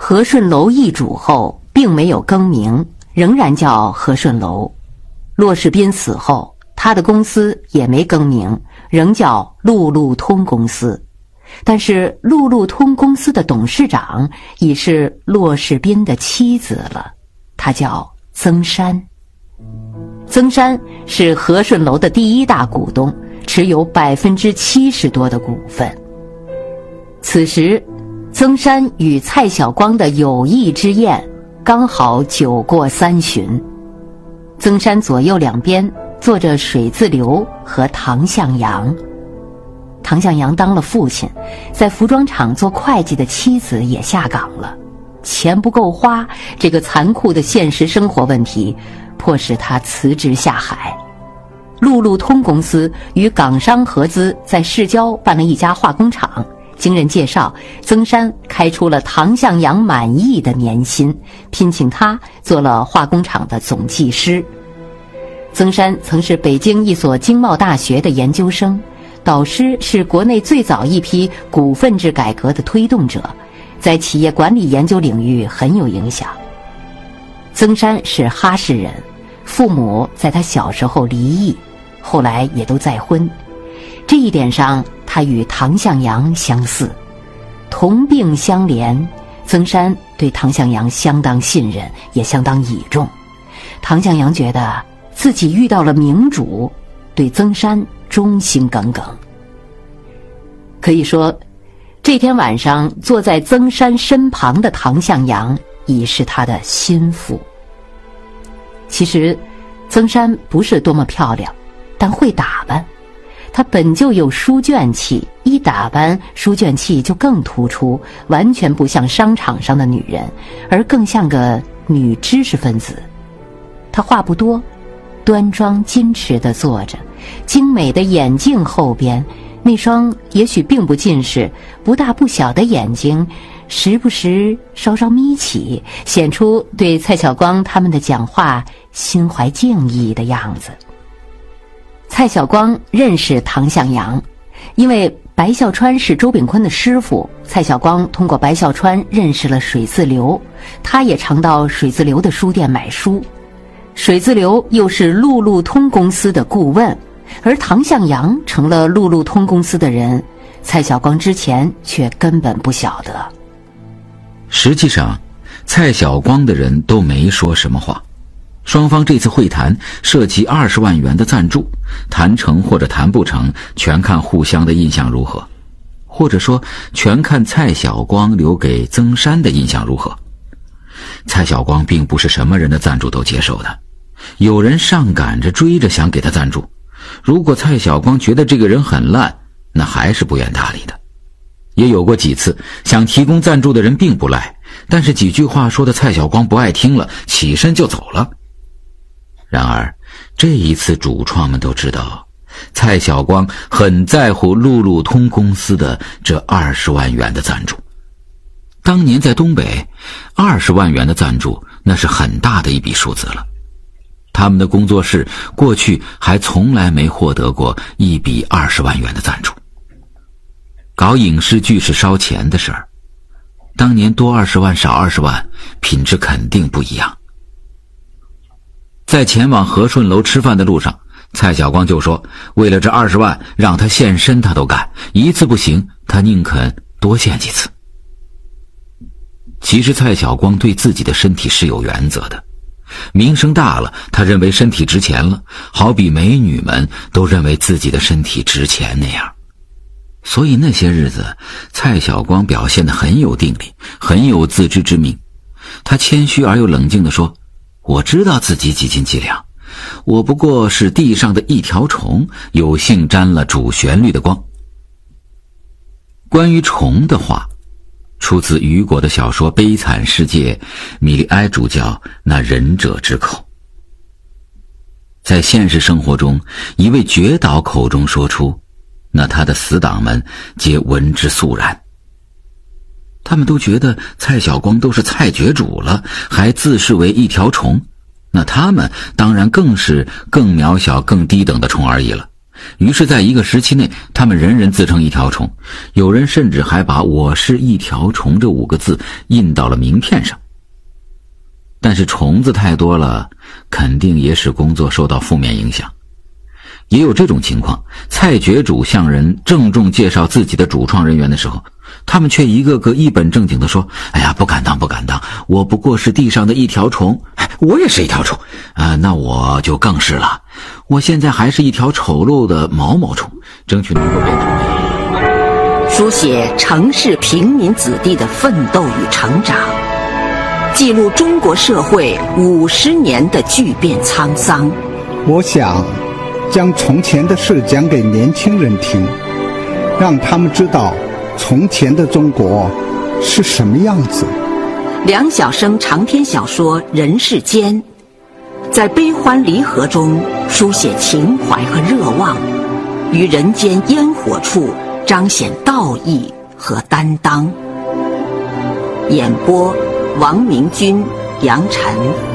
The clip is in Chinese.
和顺楼易主后并没有更名，仍然叫和顺楼。骆世斌死后，他的公司也没更名，仍叫路路通公司。但是路路通公司的董事长已是骆世斌的妻子了，她叫曾珊。曾珊是和顺楼的第一大股东，持有70%多的股份。此时曾珊与蔡晓光的友谊之宴刚好酒过三巡。曾珊左右两边坐着水自流和唐向阳。唐向阳当了父亲，在服装厂做会计的妻子也下岗了，钱不够花，这个残酷的现实生活问题迫使他辞职下海。路路通公司与港商合资在市郊办了一家化工厂，经人介绍，曾珊开出了唐向阳满意的年薪，聘请他做了化工厂的总技师。曾珊曾是北京一所经贸大学的研究生，导师是国内最早一批股份制改革的推动者，在企业管理研究领域很有影响。曾珊是哈市人，父母在他小时候离异，后来也都再婚。这一点上他与唐向阳相似，同病相怜。曾珊对唐向阳相当信任，也相当倚重。唐向阳觉得自己遇到了明主，对曾珊忠心耿耿。可以说，这天晚上坐在曾珊身旁的唐向阳已是他的心腹。其实曾珊不是多么漂亮，但会打扮。她本就有书卷气，一打扮书卷气就更突出，完全不像商场上的女人，而更像个女知识分子。她话不多，端庄矜持地坐着，精美的眼镜后边那双也许并不近视，不大不小的眼睛时不时稍稍眯起，显出对蔡晓光他们的讲话心怀敬意的样子。蔡晓光认识唐向阳，因为白孝川是周炳坤的师傅，蔡晓光通过白孝川认识了水自流，他也常到水自流的书店买书。水自流又是路路通公司的顾问，而唐向阳成了路路通公司的人，蔡晓光之前却根本不晓得。 实际上，蔡晓光的人都没说什么话。双方这次会谈涉及20万元的赞助，谈成或者谈不成，全看互相的印象如何，或者说全看蔡晓光留给曾珊的印象如何。蔡晓光并不是什么人的赞助都接受的，有人上赶着追着想给他赞助，如果蔡晓光觉得这个人很烂，那还是不愿搭理的。也有过几次想提供赞助的人并不赖，但是几句话说的蔡晓光不爱听了，起身就走了。然而这一次主创们都知道，蔡晓光很在乎路路通公司的这20万元的赞助。当年在东北，20万元的赞助那是很大的一笔数字了。他们的工作室过去还从来没获得过一笔20万元的赞助。搞影视剧是烧钱的事儿，当年多20万少20万，品质肯定不一样。在前往和顺楼吃饭的路上，蔡晓光就说，为了这20万让他献身他都干，一次不行他宁肯多献几次。其实蔡晓光对自己的身体是有原则的，名声大了，他认为身体值钱了，好比美女们都认为自己的身体值钱那样。所以那些日子，蔡晓光表现得很有定力，很有自知之明。他谦虚而又冷静地说，我知道自己几斤几两，我不过是地上的一条虫，有幸沾了主旋律的光。关于虫的话，出自雨果的小说《悲惨世界》，米利埃主角那忍者之口。在现实生活中，一位绝导口中说出，那他的死党们皆闻之肃然。他们都觉得蔡晓光都是蔡绝主了，还自视为一条虫，那他们当然更是更渺小更低等的虫而已了。 于是在一个时期内，他们人人自称一条虫，有人甚至还把我是一条虫这5个字印到了名片上。但是虫子太多了，肯定也使工作受到负面影响。也有这种情况，蔡觉主向人郑重介绍自己的主创人员的时候，他们却一个个一本正经地说，哎呀，不敢当，我不过是地上的一条虫。我也是一条虫那我就更是了，我现在还是一条丑陋的毛毛虫，争取能够变成美。 书写城市平民子弟的奋斗与成长，记录中国社会50年的巨变沧桑。 我想将从前的事讲给年轻人听，让他们知道从前的中国是什么样子。 梁晓声长篇小说《人世间》，在悲欢离合中书写情怀和热望，于人间烟火处彰显道义和担当。演播：王明君、杨晨。